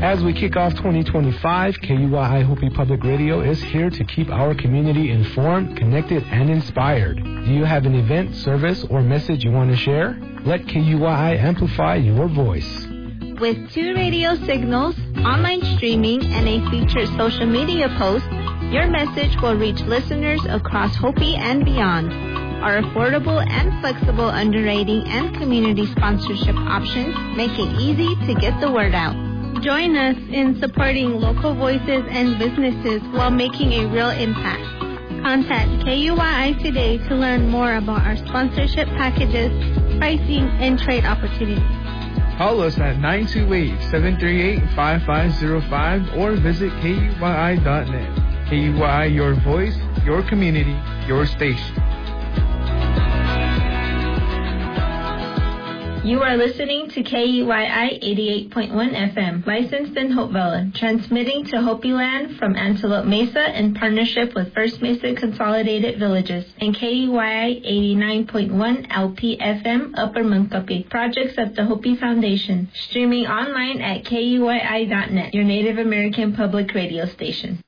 As we kick off 2025, KUYI Hopi Public Radio is here to keep our community informed, connected, and inspired. Do you have an event, service, or message you want to share? Let KUYI amplify your voice. With 2 radio signals, online streaming, and a featured social media post, your message will reach listeners across Hopi and beyond. Our affordable and flexible underwriting and community sponsorship options make it easy to get the word out. Join us in supporting local voices and businesses while making a real impact. Contact KUYI today to learn more about our sponsorship packages, pricing, and trade opportunities. Call us at 928-738-5505 or visit KUYI.net. KUYI, your voice, your community, your station. You are listening to KUYI 88.1 FM, licensed in Hopevilla, transmitting to Hopi Land from Antelope Mesa in partnership with First Mesa Consolidated Villages, and KUYI 89.1 LP FM, Upper Munkapi, projects of the Hopi Foundation, streaming online at KUYI.net, your Native American public radio station.